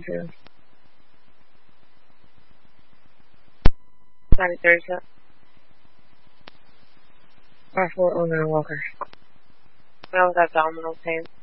too. 93 shot. R409 Walker. That was abdominal pain.